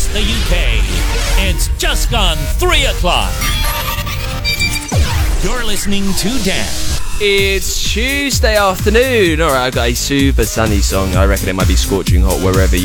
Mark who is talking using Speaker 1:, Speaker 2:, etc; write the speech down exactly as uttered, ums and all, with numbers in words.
Speaker 1: the U K. It's just gone three o'clock. You're listening to Dan.
Speaker 2: It's Tuesday afternoon. Alright, I've got a super sunny song. I reckon it might be scorching hot wherever